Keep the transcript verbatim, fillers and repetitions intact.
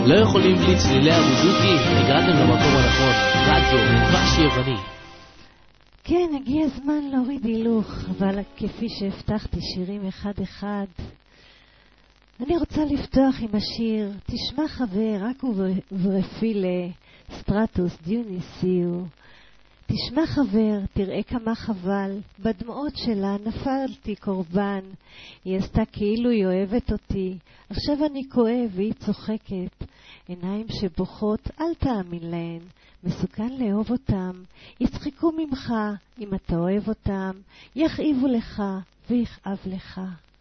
לא יכולים בלי צלילי הדודוקי. הגעתם למקום הנכון, רדיו דבש יווני. כן, הגיע הזמן להוריד הילוך, אבל כפי שהבטחתי שירים אחד אחד. אני רוצה לפתוח עם השיר תשמע חבר, רק וברפילה, סטרטוס דיוניסיו. תשמע חבר, תראה כמה חבל, בדמעות שלה נפלתי קורבן. היא עשתה כאילו היא אוהבת אותי, עכשיו אני כואב והיא צוחקת. עיניים שבוכות, אל תאמין להן, מסוכן לאהוב אותם. יצחקו ממך אם אתה אוהב אותם, יכאיבו לך ויכאב לך.